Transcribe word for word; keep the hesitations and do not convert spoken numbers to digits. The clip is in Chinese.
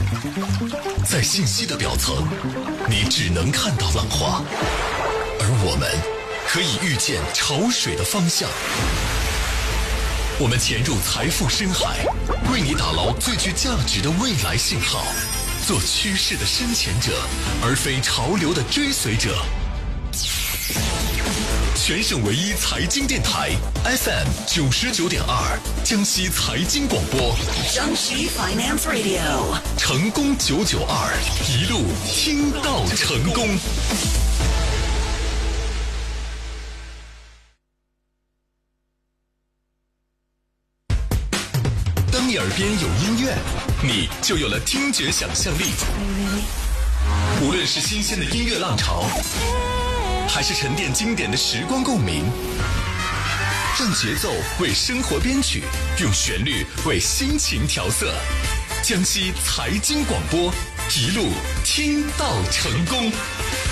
在信息的表层，你只能看到浪花，而我们可以预见潮水的方向。我们潜入财富深海，为你打捞最具价值的未来信号，做趋势的深潜者，而非潮流的追随者。全省唯一财经电台 F M 九十九点二，江西财经广播， 江西 Finance Radio， 成功九九二，一路听到成功。当你耳边有音乐，你就有了听觉想象力。无论是新鲜的音乐浪潮，还是沉淀经典的时光共鸣，让节奏为生活编曲，用旋律为心情调色。江西财经广播，一路听到成功。